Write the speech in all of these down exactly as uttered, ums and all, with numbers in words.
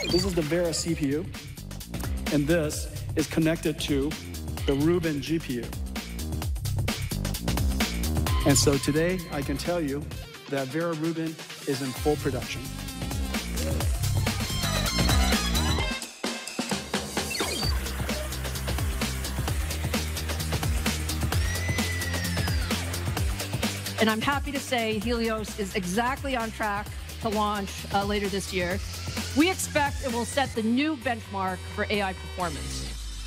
This is the Vera C P U, and this is connected to the Rubin G P U. And so today, I can tell you that Vera Rubin is in full production. And I'm happy to say Helios is exactly on track to launch uh, later this year. We expect it will set the new benchmark for A I performance.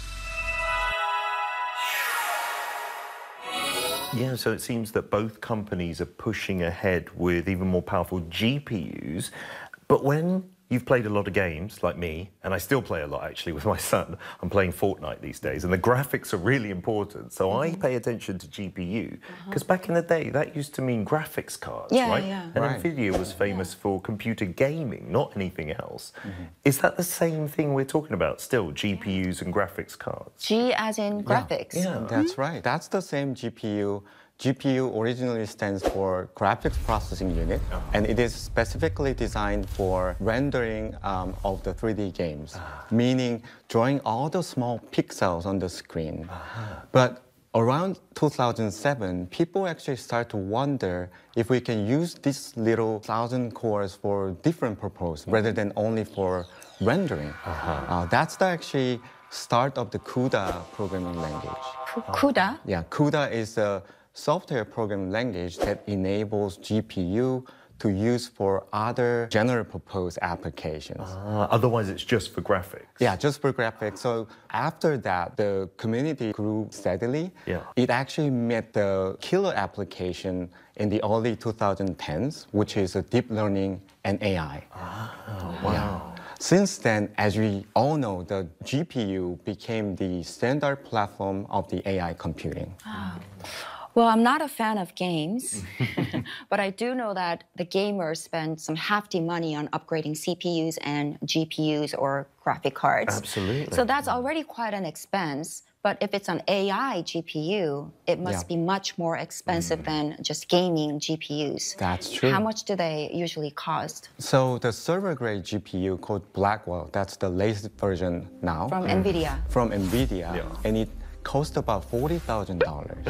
Yeah, so it seems that both companies are pushing ahead with even more powerful G P Us. But when you've played a lot of games, like me, and I still play a lot actually with my son, I'm playing Fortnite these days, and the graphics are really important. So mm-hmm. I pay attention to G P U, because uh-huh. back in the day, that used to mean graphics cards, yeah, right? Yeah. And right. NVIDIA was famous yeah. for computer gaming, not anything else. Mm-hmm. Is that the same thing we're talking about still, G P Us and graphics cards? G as in graphics. Yeah, yeah. That's right. That's the same G P U. G P U originally stands for Graphics Processing Unit, uh-huh. and it is specifically designed for rendering um, of the three D games, uh-huh. meaning drawing all the small pixels on the screen. Uh-huh. But around two thousand seven, people actually start to wonder if we can use these little thousand cores for different purpose rather than only for rendering. Uh-huh. Uh, that's the actually start of the CUDA programming language. CUDA? Yeah, CUDA is a software programming language that enables G P U to use for other general purpose applications. Uh, otherwise, it's just for graphics. Yeah, just for graphics. So after that, the community grew steadily. Yeah. It actually met the killer application in the early twenty tens, which is a deep learning and A I. Oh, wow. Yeah. Since then, as we all know, the G P U became the standard platform of the A I computing. Wow. Well, I'm not a fan of games, but I do know that the gamers spend some hefty money on upgrading C P Us and G P Us or graphic cards. Absolutely. So that's already quite an expense. But if it's an A I G P U, it must yeah. be much more expensive mm. than just gaming G P Us. That's true. How much do they usually cost? So the server-grade G P U called Blackwell, that's the latest version now. From mm. NVIDIA. From NVIDIA, yeah. and it costs about forty thousand dollars.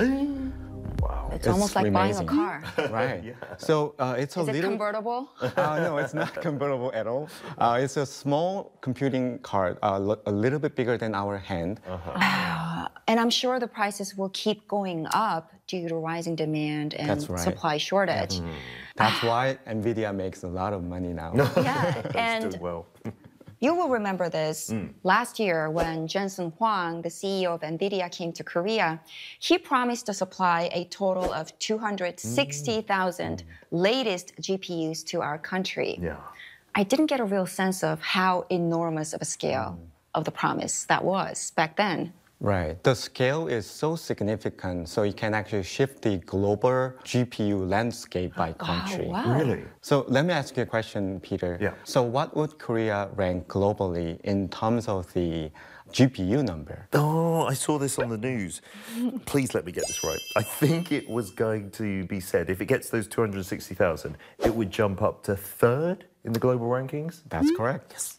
Wow. It's, it's almost like amazing. buying a car. Right. Yeah. So uh, it's a Is little... Is it convertible? uh, no, it's not convertible at all. Uh, it's a small computing card, uh, a little bit bigger than our hand. Uh-huh. uh, and I'm sure the prices will keep going up due to rising demand and right. supply shortage. Yeah. Mm. That's why NVIDIA makes a lot of money now. Yeah, and doing well. You will remember this. Mm. Last year, when Jensen Huang, the C E O of NVIDIA, came to Korea, he promised to supply a total of two hundred sixty thousand mm. latest G P Us to our country. Yeah. I didn't get a real sense of how enormous of a scale mm. of the promise that was back then. Right. The scale is so significant, so it can actually shift the global G P U landscape by country. Wow, wow. Really? So let me ask you a question, Peter. Yeah. So what would Korea rank globally in terms of the G P U number? Oh, I saw this on the news. Please let me get this right. I think it was going to be said, if it gets those two hundred sixty thousand, it would jump up to third in the global rankings? That's mm-hmm. correct. Yes.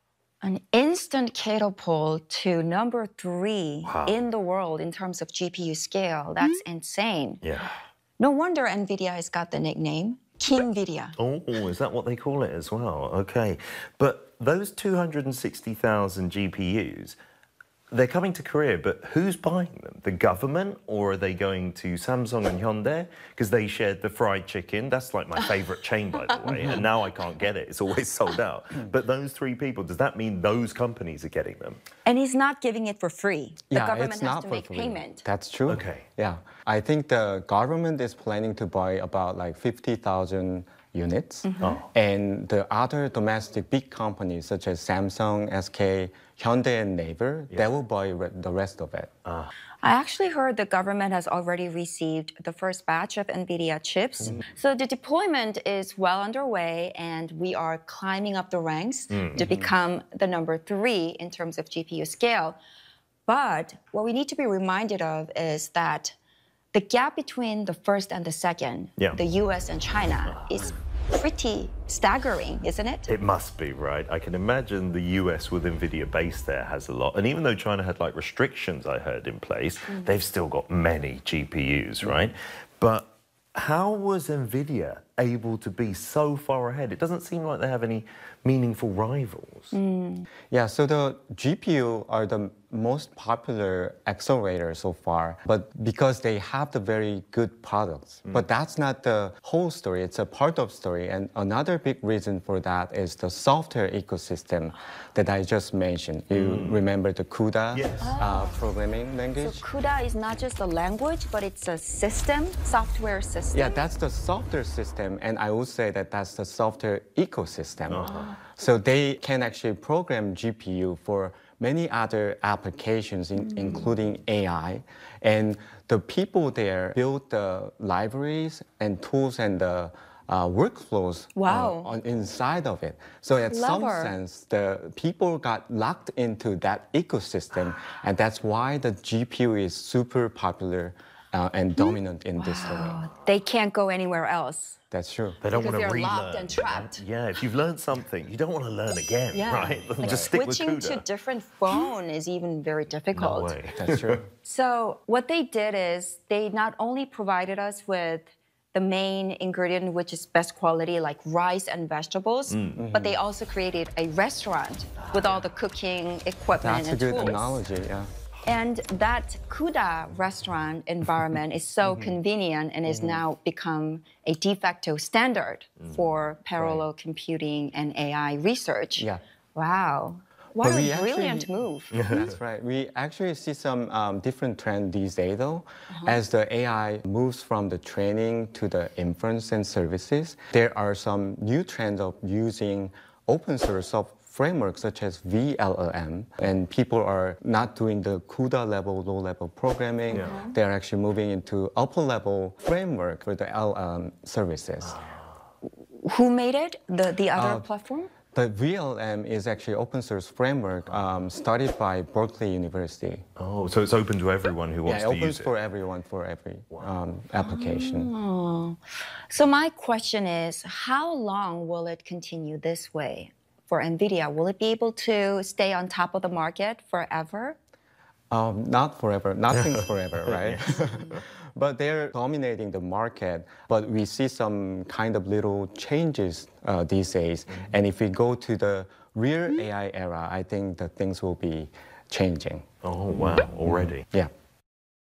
An instant catapult to number three wow. in the world in terms of G P U scale. That's mm-hmm. insane. Yeah. No wonder NVIDIA has got the nickname Kingvidia. Oh, is that what they call it as well? Okay. But those two hundred sixty thousand G P Us, they're coming to Korea, but who's buying them? The government, or are they going to Samsung and Hyundai? Because they shared the fried chicken. That's like my favorite chain, by the way, and now I can't get it. It's always sold out. But those three people, does that mean those companies are getting them? And he's not giving it for free. The yeah, government it's has not to for make free. payment. That's true. Okay. Yeah. I think the government is planning to buy about like fifty thousand units. Mm-hmm. Oh. And the other domestic big companies such as Samsung, S K, Hyundai, and Naver, yeah. they will buy re the rest of it. Uh. I actually heard the government has already received the first batch of NVIDIA chips. Mm-hmm. So the deployment is well underway, and we are climbing up the ranks mm-hmm. to become the number three in terms of G P U scale. But what we need to be reminded of is that the gap between the first and the second, yeah. the U S and China, is pretty staggering, isn't it? It must be, right? I can imagine the U S with NVIDIA based there has a lot. And even though China had like restrictions, I heard, in place, mm. they've still got many G P Us, right? Mm. But how was NVIDIA able to be so far ahead? It doesn't seem like they have any meaningful rivals. Mm. Yeah, so the G P U are the most popular accelerator so far, but because they have the very good products. Mm. But that's not the whole story, it's a part of the story. And another big reason for that is the software ecosystem that I just mentioned. You mm. remember the CUDA yes. uh, programming language? So CUDA is not just a language, but it's a system, software system? Yeah, that's the software system, and I would say that that's the software ecosystem. Uh-huh. So they can actually program G P U for many other applications, in, mm. including A I. And the people there build the libraries and tools and the uh, workflows wow. uh, on inside of it. So in some sense, the people got locked into that ecosystem, and that's why the G P U is super popular uh, and dominant in wow. this domain. They can't go anywhere else. That's true. They don't because want to they're relearn. locked and trapped. Right? Yeah, if you've learned something, you don't want to learn again, yeah. right? Like Just stick with switching CUDA. to different phone is even very difficult. No way. That's true. So what they did is they not only provided us with the main ingredient, which is best quality, like rice and vegetables, mm. but they also created a restaurant with all the cooking equipment That's and a good tools. analogy, yeah. And that CUDA restaurant environment is so mm-hmm. convenient and is mm-hmm. now become a de facto standard mm. for parallel right. computing and A I research. Yeah. Wow. What but a brilliant actually, move. That's right. We actually see some um, different trend these days, though. Uh-huh. As the A I moves from the training to the inference and services, there are some new trends of using open source software frameworks such as V L L M, and people are not doing the CUDA level, low level programming. Yeah. They're actually moving into upper level framework for the L L M services. Who made it? The, the other uh, platform? The V L L M is actually open source framework um, started by Berkeley University. Oh, so it's open to everyone who wants yeah, to use it? Yeah, open for everyone, for every um, application. Oh. So my question is, how long will it continue this way? For NVIDIA, will it be able to stay on top of the market forever? Um, not forever. Nothing's forever, right? But they're dominating the market. But we see some kind of little changes uh, these days. Mm-hmm. And if we go to the real A I era, I think that things will be changing. Oh, wow, already? Yeah.